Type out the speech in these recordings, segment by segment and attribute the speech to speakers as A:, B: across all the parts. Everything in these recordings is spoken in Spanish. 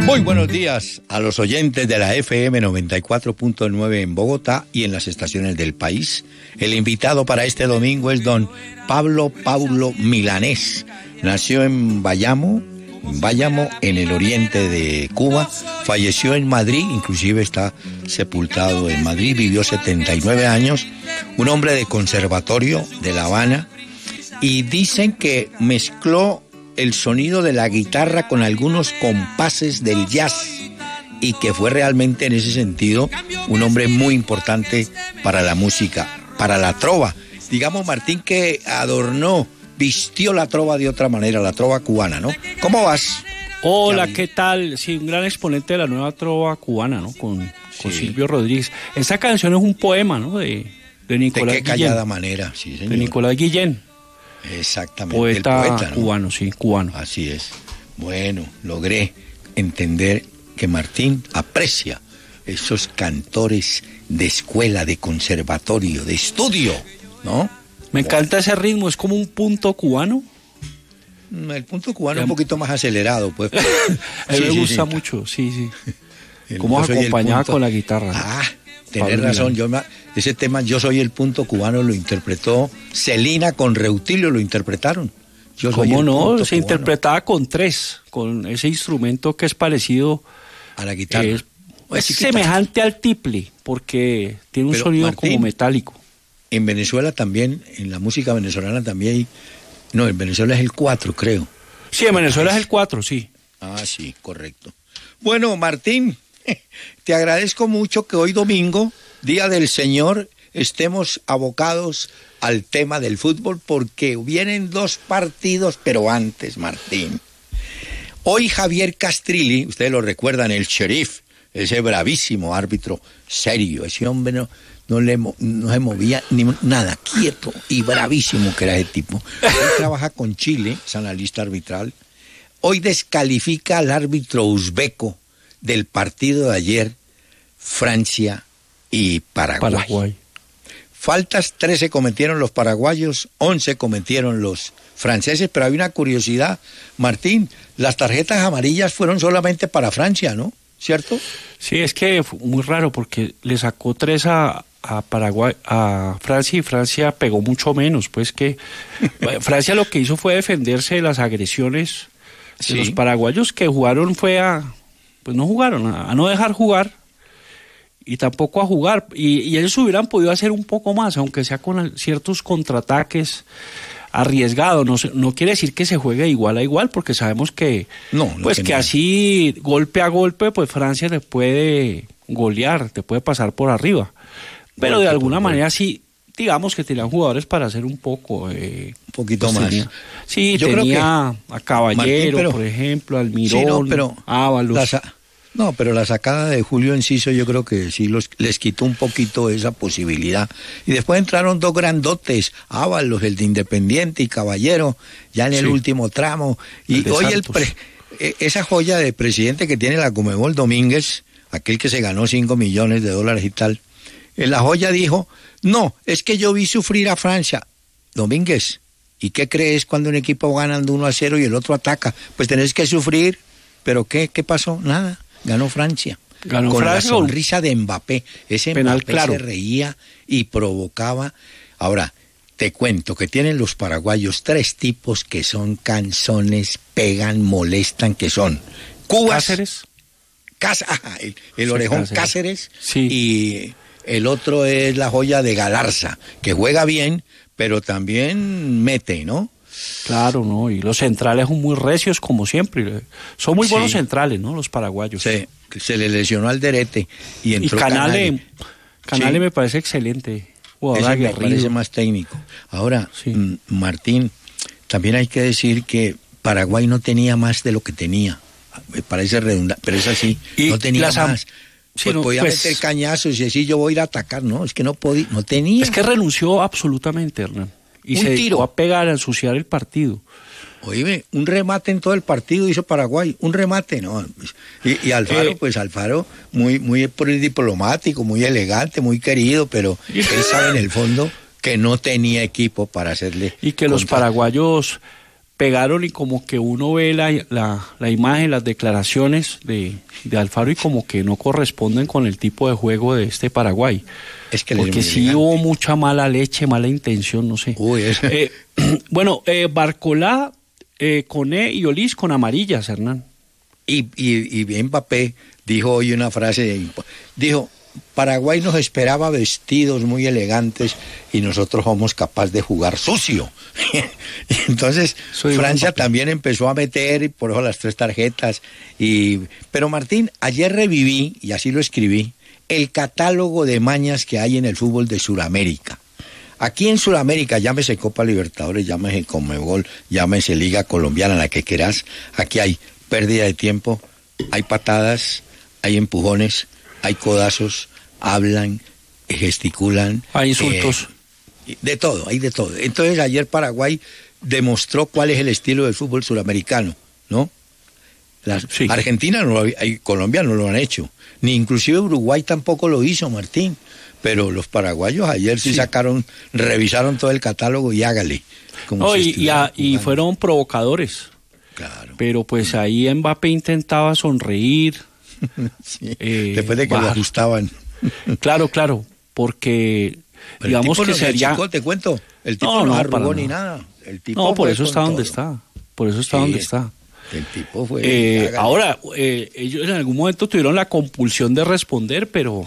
A: Muy buenos días a los oyentes de la FM 94.9 en Bogotá y en las estaciones del país. El invitado para este domingo es don Pablo Paulo Milanés. Nació en Bayamo, en el oriente de Cuba. Falleció en Madrid, inclusive está sepultado en Madrid. Vivió 79 años. Un hombre de conservatorio de La Habana. Y dicen que mezcló el sonido de la guitarra con algunos compases del jazz y que fue realmente en ese sentido un hombre muy importante para la música, para la trova. Digamos, Martín, que adornó, vistió la trova de otra manera, la trova cubana, ¿no? ¿Cómo vas?
B: Hola, ¿qué tal? Sí, un gran exponente de la nueva trova cubana, ¿no? Con Silvio Rodríguez. Esta canción es un poema, ¿no? De Nicolás
A: Guillén. De qué callada manera, sí, señor.
B: De Nicolás Guillén.
A: Exactamente.
B: Poeta,
A: el poeta, ¿no?
B: Cubano, sí, cubano.
A: Así es. Bueno, logré entender que Martín aprecia esos cantores de escuela, de conservatorio, de estudio, ¿no?
B: Me encanta ese ritmo, es como un punto cubano.
A: El punto cubano es un poquito más acelerado, pues.
B: A mí me gusta mucho, sí. Cómo acompañaba con la guitarra.
A: Ah, tenés razón, ese tema Yo soy el punto cubano lo interpretó Celina con Reutilio, lo interpretaron.
B: ¿Cómo no? Se interpretaba con tres, con ese instrumento que es parecido
A: a la guitarra.
B: Es semejante al tiple, porque tiene un sonido, Martín, como metálico.
A: En Venezuela también, en la música venezolana también en Venezuela es el 4, creo.
B: Sí, en Venezuela es el 4, sí.
A: Ah, sí, correcto. Bueno, Martín, te agradezco mucho que hoy domingo, Día del Señor, estemos abocados al tema del fútbol porque vienen dos partidos, pero antes, Martín. Hoy Javier Castrilli, ustedes lo recuerdan, el sheriff, ese bravísimo árbitro serio, ese hombre no se movía ni nada, quieto y bravísimo que era ese tipo. Hoy trabaja con Chile, es analista arbitral. Hoy descalifica al árbitro uzbeco del partido de ayer, Francia y Paraguay. Faltas 13 cometieron los paraguayos, 11 cometieron los franceses, pero hay una curiosidad, Martín, las tarjetas amarillas fueron solamente para Francia, ¿no? ¿Cierto?
B: Sí, es que fue muy raro porque le sacó 3 a Paraguay, a Francia, y Francia pegó mucho menos, pues que Francia lo que hizo fue defenderse de las agresiones de los paraguayos, que jugaron a no dejar jugar y tampoco a jugar, y ellos hubieran podido hacer un poco más, aunque sea con ciertos contraataques arriesgados. No quiere decir que se juegue igual a igual, porque sabemos que que así golpe a golpe pues Francia te puede golear, te puede pasar por arriba, pero de alguna manera sí, digamos que tenían jugadores para hacer un poquito
A: más.
B: Sí, yo tenía a Caballero, Martín, por ejemplo, Almirón, Ábalos.
A: Pero la sacada de Julio Enciso yo creo que sí les quitó un poquito esa posibilidad. Y después entraron dos grandotes, Ábalos, el de Independiente, y Caballero, ya en el último tramo. Y hoy esa joya de presidente que tiene la Conmebol, Domínguez, aquel que se ganó $5 millones y tal, en la joya dijo, no, es que yo vi sufrir a Francia. Domínguez, ¿y qué crees cuando un equipo gana 1-0 y el otro ataca? Pues tenés que sufrir. ¿Pero qué pasó? Nada. Ganó Francia. Con la sonrisa de Mbappé. Ese penal, Mbappé se reía y provocaba. Ahora, te cuento que tienen los paraguayos 3 tipos que son canzones, pegan, molestan, que son Cubas,
B: Cáceres,
A: el orejón Cáceres, y el otro es la joya de Galarza, que juega bien, pero también mete, ¿no?
B: Claro, ¿no? Y los centrales son muy recios como siempre. Son muy buenos centrales, ¿no? Los paraguayos.
A: Se le lesionó Alderete y entró
B: Canale me parece excelente.
A: Ese me parece más técnico. Ahora, Martín, también hay que decir que Paraguay no tenía más de lo que tenía. Me parece redundante, pero es así. No tenía más. Podía meter cañazos y decir yo voy a ir a atacar. No, es que no tenía.
B: Es que renunció absolutamente, Hernán. Y se dedicó a pegar, a ensuciar el partido.
A: Oíme, un remate en todo el partido hizo Paraguay, un remate, ¿no? Y Alfaro, Alfaro, muy diplomático, muy elegante, muy querido, pero él sabe en el fondo que no tenía equipo para hacerle.
B: Y que los paraguayos pegaron y como que uno ve la imagen, las declaraciones de Alfaro y como que no corresponden con el tipo de juego de este Paraguay.
A: Es que
B: porque sí hubo mucha mala leche, mala intención, no sé.
A: Uy, eso.
B: Bueno, Barcolá, Coné y Olís con amarillas, Hernán.
A: Y Mbappé dijo hoy una frase, dijo, Paraguay nos esperaba vestidos muy elegantes y nosotros somos capaces de jugar sucio. Y entonces Francia también empezó a meter, y por eso las 3 tarjetas. Pero Martín, ayer reviví, y así lo escribí, el catálogo de mañas que hay en el fútbol de Sudamérica. Aquí en Sudamérica, llámese Copa Libertadores, llámese Conmebol, llámese Liga Colombiana, la que quieras, aquí hay pérdida de tiempo, hay patadas, hay empujones, hay codazos, hablan, gesticulan.
B: Hay insultos.
A: De todo, hay de todo. Entonces ayer Paraguay demostró cuál es el estilo del fútbol suramericano, ¿no?
B: Sí.
A: Argentina y Colombia no lo han hecho, ni inclusive Uruguay tampoco lo hizo, Martín. Pero los paraguayos ayer sí sacaron, revisaron todo el catálogo y hágale.
B: Y fueron provocadores.
A: Claro.
B: Pero pues ahí Mbappé intentaba sonreír.
A: Sí, después de que lo ajustaban.
B: Claro, porque
A: pero
B: digamos que sería...
A: Chico, te cuento, el tipo no arrugó ni nada. El tipo
B: no, por eso está donde está. Por eso está donde está.
A: El tipo fue...
B: ahora, ellos en algún momento tuvieron la compulsión de responder, pero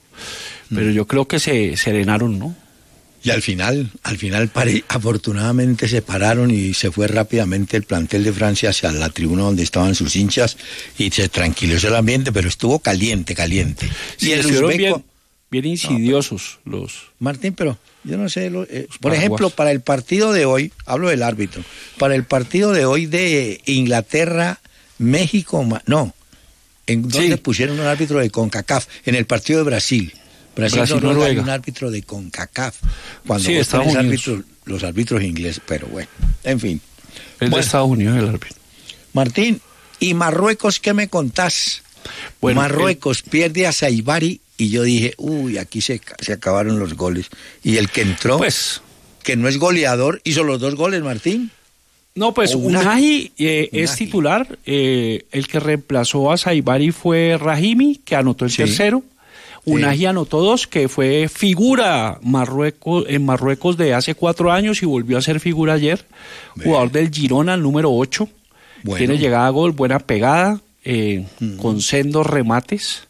B: yo creo que se serenaron, ¿no?
A: Y al final afortunadamente se pararon y se fue rápidamente el plantel de Francia hacia la tribuna donde estaban sus hinchas y se tranquilizó el ambiente, pero estuvo caliente.
B: Sí, y estuvieron bien insidiosos los...
A: Martín, pero yo no sé, por ejemplo, para el partido de hoy, hablo del árbitro, para el partido de hoy de Inglaterra, México, ¿en dónde pusieron un árbitro de CONCACAF? En el partido de Brasil no hay un árbitro de CONCACAF. Cuando los árbitros ingleses, pero bueno, en fin.
B: Es de Estados Unidos el árbitro.
A: Martín, ¿y Marruecos qué me contás? Bueno, Marruecos pierde a Saibari y yo dije, aquí se acabaron los goles. Y el que entró, pues, que no es goleador, hizo los 2 goles, Martín.
B: No, pues Unai es titular. El que reemplazó a Saibari fue Rahimi, que anotó el tercero. Unai anotó 2, que fue figura en Marruecos de hace 4 años y volvió a ser figura ayer. Jugador del Girona, el número 8. Bueno. Tiene llegada a gol, buena pegada, con sendos remates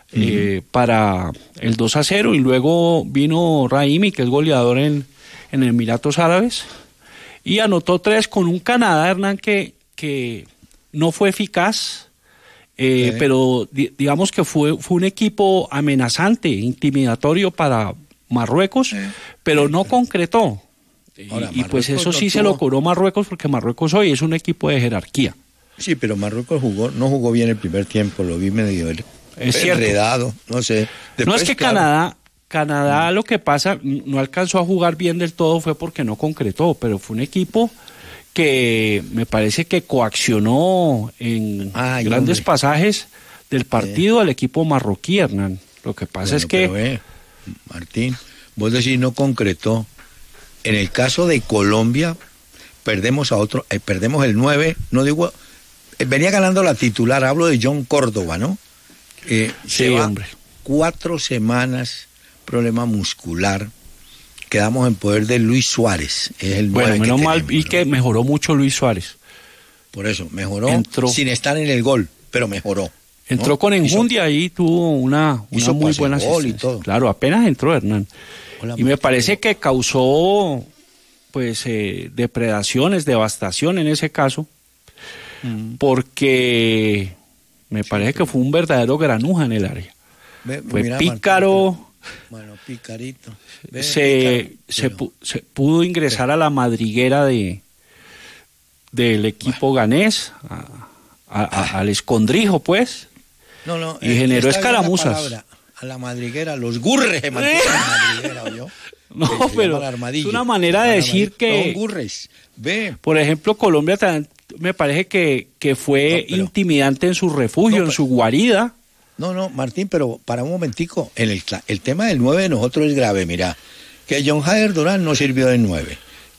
B: para el 2-0. Y luego vino Rahimi, que es goleador en Emiratos Árabes, y anotó 3 con un Canadá, Hernán, que no fue eficaz. Pero digamos que fue un equipo amenazante, intimidatorio para Marruecos, pero no concretó. Ahora, y pues eso sí se lo cobró Marruecos, porque Marruecos hoy es un equipo de jerarquía.
A: Sí, pero Marruecos no jugó bien el primer tiempo, lo vi medio enredado, no sé. Después,
B: no es que Canadá lo que pasa, no alcanzó a jugar bien del todo, fue porque no concretó, pero fue un equipo que me parece que coaccionó en grandes pasajes del partido al equipo marroquí, Hernán. Lo que pasa es que...
A: Martín, vos decís no concretó. En el caso de Colombia, perdemos el 9, no digo... venía ganando la titular, hablo de John Córdoba, ¿no?
B: Sí, hombre.
A: 4 semanas, problema muscular. Quedamos en poder de Luis Suárez. Es el
B: menos mal, y que mejoró mucho Luis Suárez.
A: Por eso, mejoró sin estar en el gol, pero mejoró.
B: Entró con enjundia y tuvo una muy buena asistencia.
A: Y todo.
B: Claro, apenas entró, Hernán. Y me parece que causó pues depredaciones, devastación en ese caso, porque me parece que fue un verdadero granuja en el área. Fue pícaro.
A: Bueno, picarito.
B: Se pudo ingresar a la madriguera del equipo ganés, al escondrijo, pues.
A: No.
B: Y generó escaramuzas.
A: A la madriguera, los gurres se mantienen en la madriguera, ¿oyó?
B: No, pero es una manera de decir que...
A: Los gurres, ve.
B: Por ejemplo, Colombia también me parece que fue intimidante en su refugio, en su guarida.
A: No, Martín, pero para un momentico, el tema del 9 de nosotros es grave, mira, que John Jader Durán no sirvió de 9,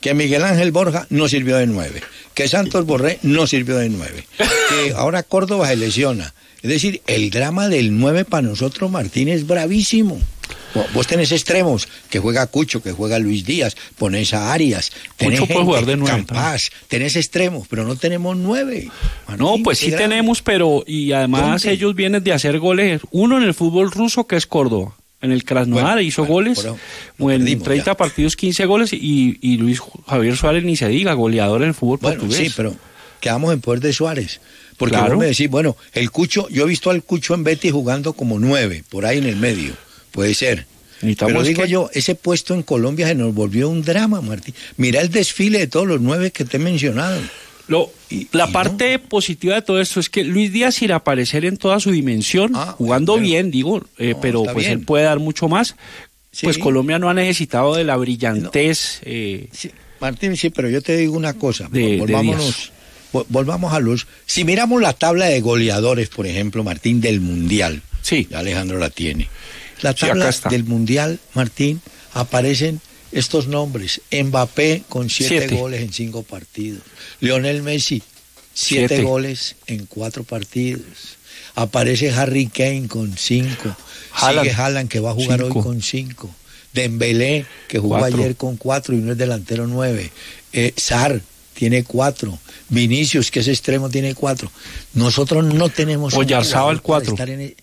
A: que Miguel Ángel Borja no sirvió de 9, que Santos Borré no sirvió de 9, que ahora Córdoba se lesiona. Es decir, el drama del 9 para nosotros, Martín, es bravísimo. Vos tenés extremos, que juega Cucho, que juega Luis Díaz, ponés a Arias, tenés
B: Cucho puede jugar de 9,
A: Campás, tenés extremos, pero no tenemos 9. Martín,
B: no, pues sí tenemos, pero y además
A: ¿dónde?
B: ellos vienen de hacer goles. Uno en el fútbol ruso, que es Córdoba. En el Krasnodar hizo goles, en 30 ya. Partidos, 15 goles, y Luis Javier Suárez ni se diga, goleador en el fútbol portugués.
A: Sí, pero quedamos en poder de Suárez. Porque
B: claro.
A: Vos me decís, bueno, el Cucho, yo he visto al Cucho en Betis jugando como 9, por ahí en el medio, puede ser. Pero digo yo, ese puesto en Colombia se nos volvió un drama, Martín. Mira el desfile de todos los 9 que te he mencionado.
B: La parte positiva de todo esto es que Luis Díaz, sin aparecer en toda su dimensión, jugando bien, digo, pero pues bien. Él puede dar mucho más. Sí. Pues Colombia no ha necesitado de la brillantez.
A: Sí, Martín, sí, pero yo te digo una cosa. Volvamos a los... Si miramos la tabla de goleadores, por ejemplo, Martín, del Mundial.
B: Sí.
A: Ya Alejandro la tiene. La tabla del Mundial, Martín, aparecen estos nombres: Mbappé con 7 goles en 5 partidos, Lionel Messi 7 goles en 4 partidos, aparece Harry Kane con 5, sigue Haaland, que va a jugar 5. Hoy con 5, Dembélé, que jugó 4. Ayer con 4 y no es delantero 9, Sarr tiene 4, Vinicius, que es extremo, tiene 4. Nosotros no tenemos...
B: Oyarzábal 4.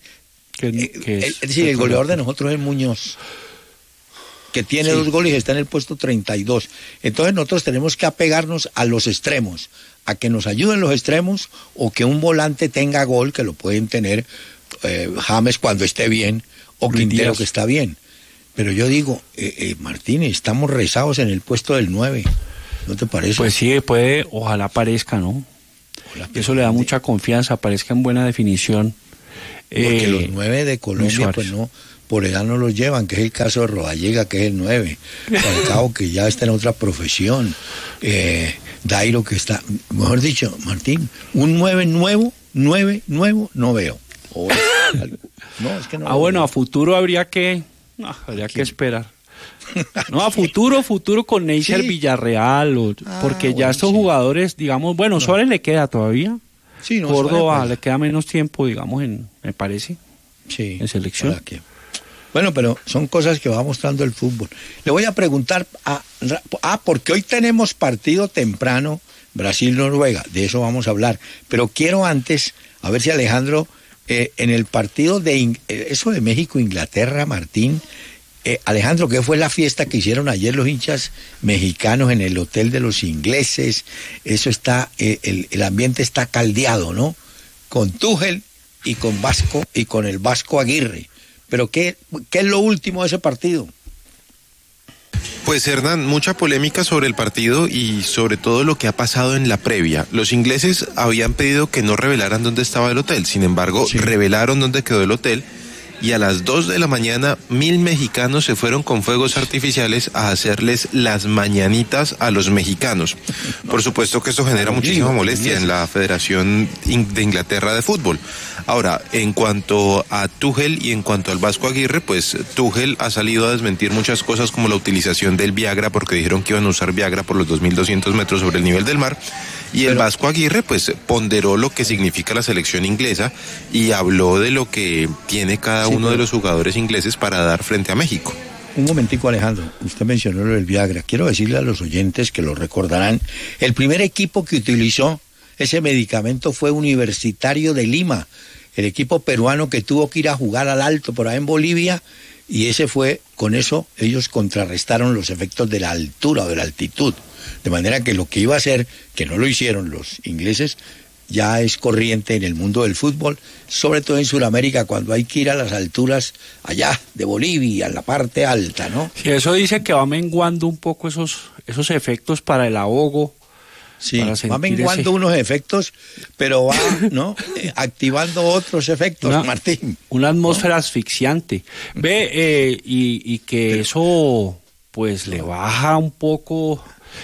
A: Es decir, el goleador de nosotros es Muñoz, que tiene 2 goles y está en el puesto 32. Entonces nosotros tenemos que apegarnos a los extremos, a que nos ayuden los extremos, o que un volante tenga gol, que lo pueden tener James cuando esté bien, o Quintero que está bien. Pero yo digo, Martínez, estamos rezados en el puesto del 9, ¿no te parece?
B: Pues sí, puede, ojalá aparezca, ¿no? Eso le da mucha confianza, aparezca en buena definición.
A: Porque los 9 de Colombia, pues no, por edad no los llevan, que es el caso de Rodallega, que es el 9, Falcao, que ya está en otra profesión, Dairo, que está, mejor dicho, Martín, un 9 nuevo, no veo. No, es que no.
B: Bueno, a futuro habría que esperar. No, a futuro con Neisser Villarreal, porque ya estos jugadores, digamos, Suárez le queda todavía. Sí, no, Córdoba le queda menos tiempo, digamos, me parece, en selección.
A: Bueno, pero son cosas que va mostrando el fútbol. Le voy a preguntar, porque hoy tenemos partido temprano, Brasil-Noruega, de eso vamos a hablar. Pero quiero antes, a ver si Alejandro, en el partido eso de México-Inglaterra, Martín, Alejandro, ¿qué fue la fiesta que hicieron ayer los hinchas mexicanos en el hotel de los ingleses? Eso está, el ambiente está caldeado, ¿no? Con Tuchel y con Vasco y con el Vasco Aguirre. Pero ¿qué es lo último de ese partido?
C: Pues Hernán, mucha polémica sobre el partido y sobre todo lo que ha pasado en la previa. Los ingleses habían pedido que no revelaran dónde estaba el hotel, sin embargo, revelaron dónde quedó el hotel. Y a las 2 de la mañana, 1000 mexicanos se fueron con fuegos artificiales a hacerles las mañanitas a los mexicanos. Por supuesto que esto genera muchísima molestia en la Federación de Inglaterra de Fútbol. Ahora, en cuanto a Tuchel y en cuanto al Vasco Aguirre, pues Tuchel ha salido a desmentir muchas cosas como la utilización del Viagra, porque dijeron que iban a usar Viagra por los 2200 metros sobre el nivel del mar. Y el Vasco Aguirre pues ponderó lo que significa la selección inglesa y habló de lo que tiene cada uno de los jugadores ingleses para dar frente a México.
A: Un momentico, Alejandro, usted mencionó lo del Viagra. Quiero decirle a los oyentes que lo recordarán, el primer equipo que utilizó ese medicamento fue Universitario de Lima, el equipo peruano que tuvo que ir a jugar al Alto por ahí en Bolivia, y con eso ellos contrarrestaron los efectos de la altura o de la altitud. De manera que lo que iba a hacer, que no lo hicieron los ingleses, ya es corriente en el mundo del fútbol, sobre todo en Sudamérica, cuando hay que ir a las alturas allá de Bolivia, en la parte alta, ¿no?
B: Sí, eso dice que va menguando un poco esos efectos para el ahogo.
A: Sí, va menguando unos efectos, pero va, ¿no? Activando otros efectos, Martín.
B: Una atmósfera asfixiante. Y que eso, pues, le baja un poco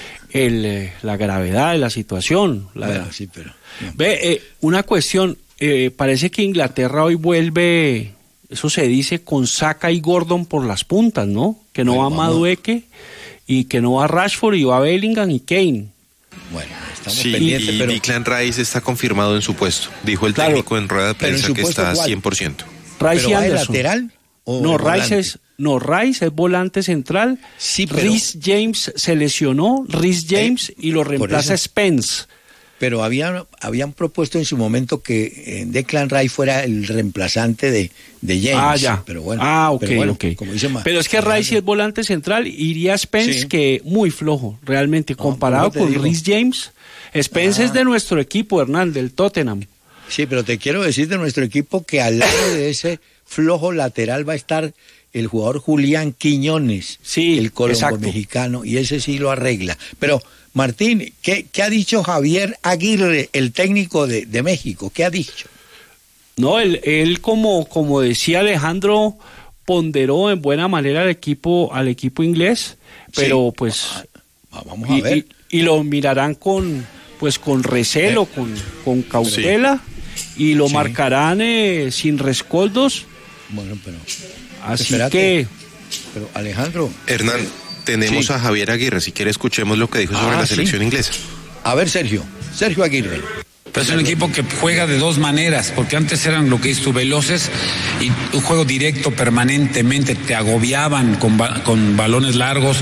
B: la gravedad de la situación.
A: Sí, pero...
B: una cuestión, parece que Inglaterra hoy vuelve, eso se dice, con Saka y Gordon por las puntas, ¿no? Que no va Madueke y que no va Rashford y va Bellingham y Kane.
A: Bueno, estamos
C: Sí,
A: pendientes,
C: y
A: pero
C: Declan Rice está confirmado en su puesto. Dijo el técnico en rueda de
A: pero en
C: prensa
A: su
C: que
A: puesto,
C: está
A: ¿cuál?
C: 100%.
B: Rice y
A: ¿va de
B: Anderson.
A: lateral o
B: No,
A: de
B: Rice
A: volante?
B: es volante central.
A: Sí, pero-
B: Reece James se lesionó, Reece James, y lo
A: por
B: reemplaza
A: eso.
B: Spence.
A: Pero habían propuesto en su momento que Declan Rice fuera el reemplazante de James.
B: Ah, ya.
A: Pero bueno,
B: Ok,
A: pero bueno,
B: ok.
A: como dice
B: Pero es que Rice sí es volante central, iría Spence,
A: Sí.
B: que muy flojo, realmente, comparado
A: por eso te
B: con
A: digo.
B: Reece James. Spence es de nuestro equipo, Hernán, del Tottenham.
A: Sí, pero te quiero decir de nuestro equipo que al lado de ese flojo lateral va a estar el jugador Julián Quiñones,
B: Sí,
A: el colombo
B: exacto.
A: mexicano, y ese sí lo arregla. Pero, Martín, ¿qué ha dicho Javier Aguirre, el técnico de México? ¿Qué ha dicho?
B: No, él como decía Alejandro, ponderó en buena manera al equipo inglés, pero
A: Sí.
B: pues
A: Vamos a ver.
B: y lo mirarán con recelo, con cautela, y lo
A: Sí.
B: marcarán sin rescoldos.
A: Bueno, pero
B: Así
A: espérate.
B: que
A: Pero Alejandro,
C: Hernán, tenemos
A: Sí.
C: a Javier Aguirre. Si quiere, escuchemos lo que dijo sobre la
A: sí.
C: selección inglesa.
A: a ver, Sergio Aguirre.
D: Pero es un equipo que juega de dos maneras, porque antes eran lo que dices tú, veloces y un juego directo permanentemente, te agobiaban con balones largos,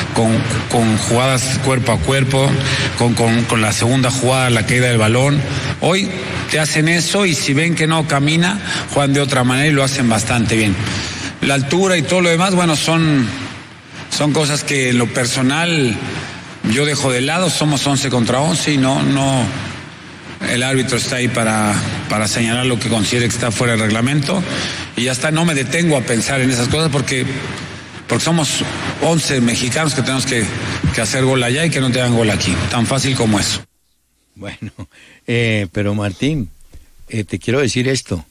D: con jugadas cuerpo a cuerpo, con la segunda jugada, la caída del balón. Hoy te hacen eso y si ven que no camina, juegan de otra manera y lo hacen bastante bien. La altura y todo lo demás, bueno, son cosas que en lo personal yo dejo de lado, somos 11 contra 11 y no, el árbitro está ahí para señalar lo que considere que está fuera del reglamento y ya está, no me detengo a pensar en esas cosas porque somos 11 mexicanos que tenemos que hacer gol allá y que no te hagan gol aquí, tan fácil como eso.
A: Bueno, pero Martín, te quiero decir esto.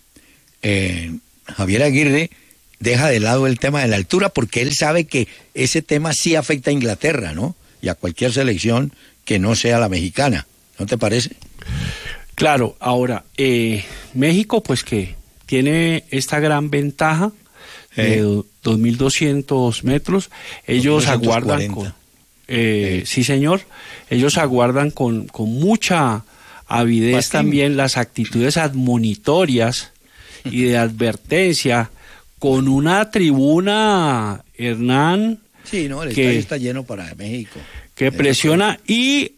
A: Javier Aguirre deja de lado el tema de la altura porque él sabe que ese tema sí afecta a Inglaterra, ¿no? Y a cualquier selección que no sea la mexicana. ¿No te parece?
B: claro, ahora México pues que tiene esta gran ventaja de 2.200 metros. Ellos
A: 240.
B: aguardan sí señor, ellos aguardan con mucha avidez
A: Martín.
B: también las actitudes admonitorias y de advertencia, con una tribuna, Hernán,
A: Sí, no, el
B: que-
A: estadio está lleno para México.
B: que presiona y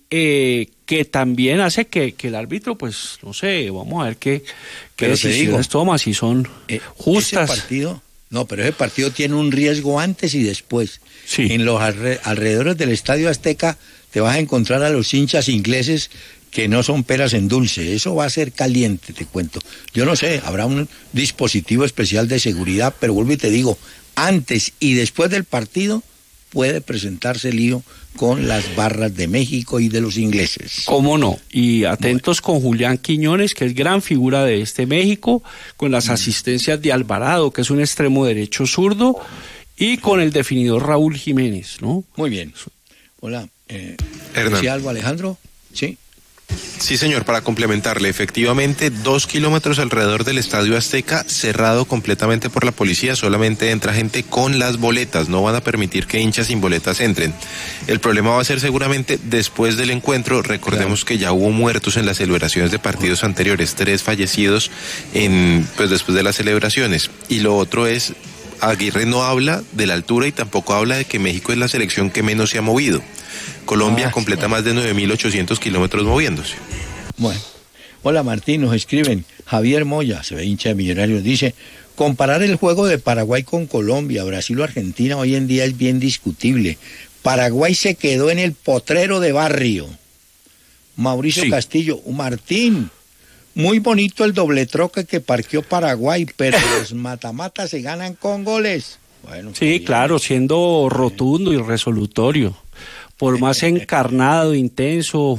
B: que también hace que el árbitro, pues, no sé, vamos a ver qué
A: Pero te
B: decisiones
A: digo,
B: toma, si son justas.
A: Ese partido, no, pero ese partido tiene un riesgo antes y después.
B: Sí.
A: En los alrededores del Estadio Azteca te vas a encontrar a los hinchas ingleses que no son peras en dulce. Eso va a ser caliente, te cuento. Yo no sé, habrá un dispositivo especial de seguridad, pero vuelvo y te digo, antes y después del partido puede presentarse lío con las barras de México y de los ingleses.
B: ¿Cómo no? Y atentos con Julián Quiñones, que es gran figura de este México, con las asistencias de Alvarado, que es un extremo derecho zurdo, y con el definidor Raúl Jiménez, ¿no?
A: Muy bien. Hola.
C: Hernán.
A: ¿Decía algo, Alejandro? Sí.
C: Sí, señor, para complementarle, efectivamente, 2 kilómetros alrededor del Estadio Azteca, cerrado completamente por la policía, solamente entra gente con las boletas, no van a permitir que hinchas sin boletas entren. El problema va a ser seguramente después del encuentro, recordemos que ya hubo muertos en las celebraciones de partidos anteriores, 3 fallecidos después de las celebraciones, y lo otro es, Aguirre no habla de la altura y tampoco habla de que México es la selección que menos se ha movido. Colombia completa más de 9.800 kilómetros moviéndose.
A: Bueno. Hola Martín, nos escriben. Javier Moya, se ve hincha de Millonarios, dice, comparar el juego de Paraguay con Colombia, Brasil o Argentina hoy en día es bien discutible. Paraguay se quedó en el potrero de barrio. Mauricio
B: Sí.
A: Castillo, Martín, muy bonito el doble troque que parqueó Paraguay, pero los matamatas se ganan con goles. Bueno, está
B: Sí,
A: bien.
B: claro, siendo rotundo y resolutorio. Por más encarnado, intenso,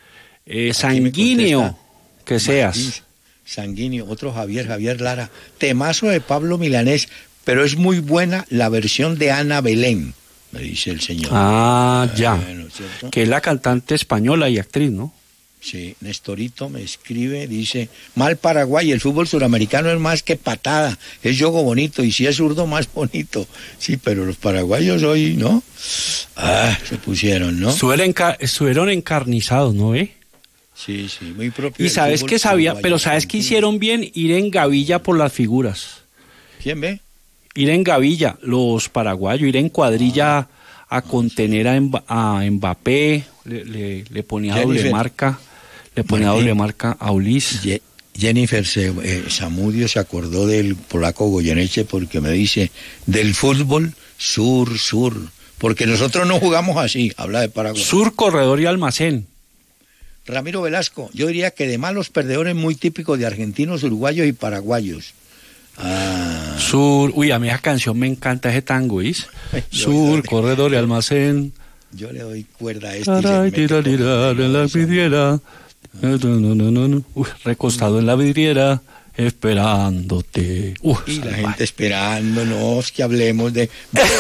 B: sanguíneo que seas.
A: Sanguíneo, otro Javier Lara. Temazo de Pablo Milanés, pero es muy buena la versión de Ana Belén, me dice el señor.
B: Ah, ya.
A: Bueno, ¿cierto?
B: Que es la cantante española y actriz, ¿no?
A: Sí, Nestorito me escribe, dice, mal Paraguay, el fútbol suramericano es más que patada, es juego bonito, y si es zurdo, más bonito. Sí, pero los paraguayos hoy, ¿no? Se pusieron, ¿no?
B: Estuvieron encarnizados, ¿no ve?
A: Sí, muy propio.
B: Y sabes que pero sabes que hicieron bien ir en gavilla por las figuras.
A: ¿Quién ve?
B: Ir en gavilla, los paraguayos, ir en cuadrilla a contener a Mbappé, le ponía doble marca. Le ponía doble marca a Ulis.
A: Jennifer Zamudio se acordó del polaco Goyeneche porque me dice, del fútbol sur, porque nosotros no jugamos así, habla de Paraguay.
B: Sur, corredor y almacén.
A: Ramiro Velasco, yo diría que de malos perdedores muy típicos de argentinos, uruguayos y paraguayos.
B: Sur, a mí esa canción me encanta, ese tango, ¿vís? Sur, corredor y almacén.
A: Yo le doy cuerda a
B: en la vidriera. Recostado en la vidriera, esperándote.
A: Y la gente esperándonos que hablemos de...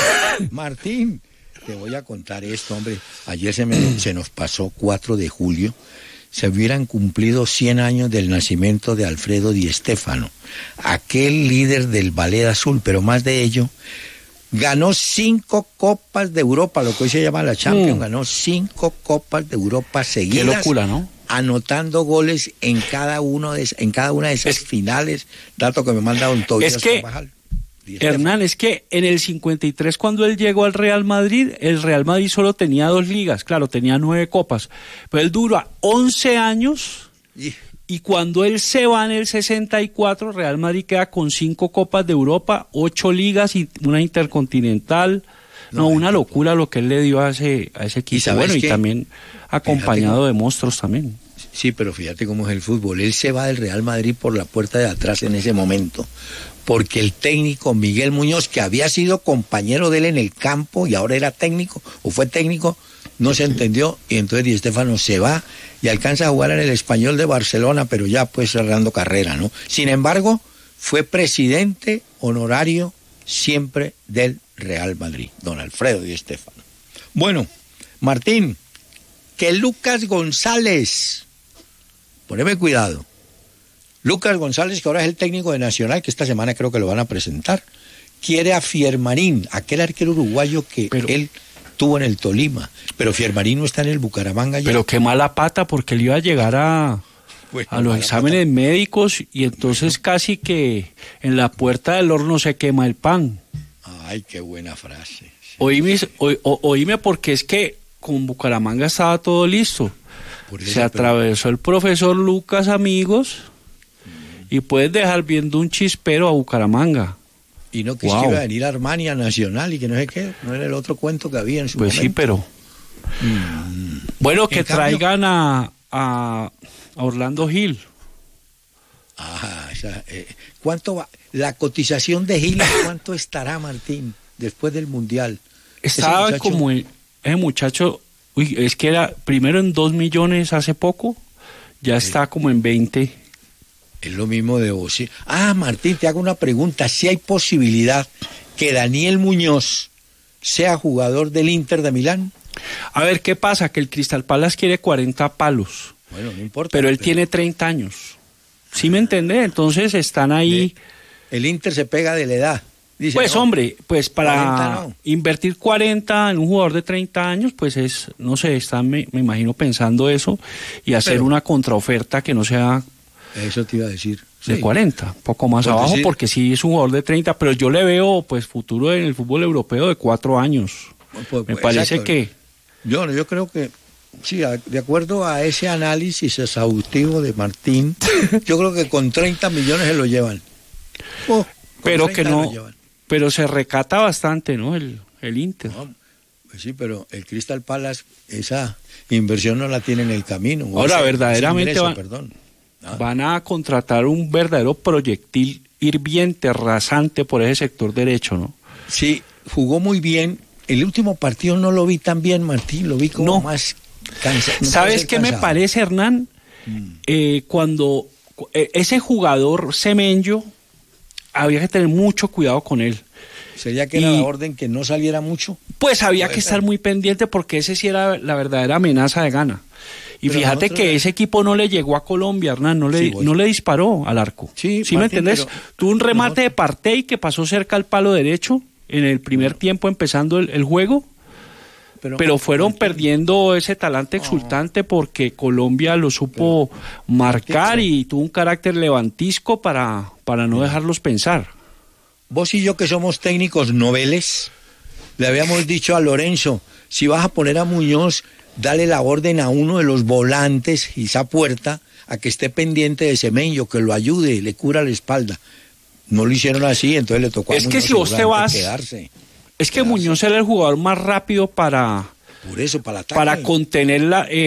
A: Martín, te voy a contar esto, hombre. Ayer se nos pasó 4 de julio. Se hubieran cumplido 100 años del nacimiento de Alfredo Di Stéfano, aquel líder del Ballet Azul, pero más de ello, ganó 5 Copas de Europa, lo que hoy se llama la Champions, ganó 5 Copas de Europa seguidas.
B: Qué locura, ¿no?
A: Anotando goles en cada una de esas finales, dato que me manda don Tobias Carvajal.
B: Hernán, es que en el 53 cuando él llegó al Real Madrid, el Real Madrid solo tenía 2 ligas, claro, tenía 9 copas, pero él dura 11 años y cuando él se va en el 64, Real Madrid queda con 5 copas de Europa, 8 ligas y una intercontinental. Una locura lo que él le dio a ese equipo. Y también acompañado de monstruos también.
A: Sí, pero fíjate cómo es el fútbol. Él se va del Real Madrid por la puerta de atrás en ese momento, porque el técnico Miguel Muñoz, que había sido compañero de él en el campo y ahora era técnico, o fue técnico, no se entendió, y entonces Di Stéfano se va y alcanza a jugar en el Español de Barcelona, pero ya pues cerrando carrera, ¿no? Sin embargo, fue presidente honorario siempre del Real Madrid, don Alfredo Di Stéfano. Bueno, Martín, que Lucas González, poneme cuidado, Lucas González, que ahora es el técnico de Nacional, que esta semana creo que lo van a presentar, quiere a Fiermarín, aquel arquero uruguayo que él tuvo en el Tolima, pero Fiermarín no está en el Bucaramanga ya.
B: Pero qué mala pata, porque él iba a llegar a los exámenes médicos y entonces casi que en la puerta del horno se quema el pan.
A: Ay, qué buena frase. Sí.
B: Oíme, porque es que con Bucaramanga estaba todo listo. Se atravesó el profesor Lucas, amigos, y puedes dejar viendo un chispero a Bucaramanga.
A: Y no que iba a venir a Armani, a Nacional, y que no sé qué, no era el otro cuento que había en su momento.
B: Pues sí, pero... Bueno, que traigan a Orlando Gil.
A: ¿Cuánto va? La cotización de Gil, ¿cuánto estará, Martín, después del Mundial?
B: Estaba como ese muchacho, es que era primero en 2 millones hace poco, ya está como en 20.
A: Es lo mismo de vos. Martín, te hago una pregunta. Si hay posibilidad que Daniel Muñoz sea jugador del Inter de Milán.
B: A ver, ¿qué pasa? Que el Crystal Palace quiere 40 palos.
A: Bueno, no importa.
B: Pero él tiene 30 años. ¿Sí me entendés? Entonces están ahí...
A: El Inter se pega de la edad. Dice,
B: pues hombre, pues para invertir 40 en un jugador de 30 años, pues es, no sé, están, me imagino pensando eso y hacer una contraoferta que no sea...
A: Eso te iba a decir.
B: De 40, poco más abajo, porque sí es un jugador de 30, pero yo le veo pues futuro en el fútbol europeo de 4 años. Me parece exacto. Que...
A: Yo creo que, sí, de acuerdo a ese análisis exhaustivo de Martín, yo creo que con 30 millones se lo llevan.
B: Pero que no, pero se recata bastante, ¿no? El Inter.
A: No, pues sí, pero el Crystal Palace, esa inversión no la tiene en el camino.
B: Ahora, verdaderamente van a contratar un verdadero proyectil hirviente, rasante por ese sector derecho, ¿no?
A: Sí, jugó muy bien. El último partido no lo vi tan bien, Martín, lo vi como más cansado.
B: ¿Sabes qué me parece, Hernán? Cuando ese jugador Semenyo, había que tener mucho cuidado con él.
A: ¿Sería que era la orden que no saliera mucho?
B: Pues había que estar muy pendiente porque ese sí era la verdadera amenaza de Ghana. Y
A: Pero
B: fíjate
A: nosotros-
B: que ese equipo no le llegó a Colombia, Hernán,
A: Sí, voy.
B: no le disparó al arco.
A: Sí,
B: ¿Sí me
A: Martín,
B: entendés?
A: pero
B: Tuvo un remate
A: nosotros-
B: de Partey que pasó cerca al palo derecho en el primer tiempo empezando el juego, pero fueron perdiendo ese talante exultante porque Colombia lo supo marcar y tuvo un carácter levantisco para no dejarlos pensar.
A: Vos y yo que somos técnicos noveles, le habíamos dicho a Lorenzo, si vas a poner a Muñoz, dale la orden a uno de los volantes y esa puerta a que esté pendiente de Semenyo, que lo ayude, le cura la espalda. No lo hicieron así, entonces le tocó a
B: Es que
A: Muñoz
B: si vos te
A: seguramente
B: vas-
A: quedarse.
B: Es que Muñoz era el jugador más rápido para
A: Por eso, para el ataque.
B: para contener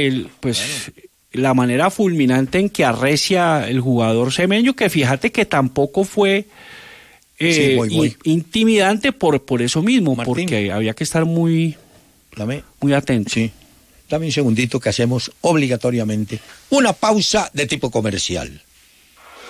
B: la manera fulminante en que arrecia el jugador Semenyo, que fíjate que tampoco fue
A: Sí, voy.
B: intimidante por eso mismo,
A: Martín.
B: porque había que estar muy
A: Dame,
B: atento.
A: sí. Dame un segundito que hacemos obligatoriamente una pausa de tipo comercial.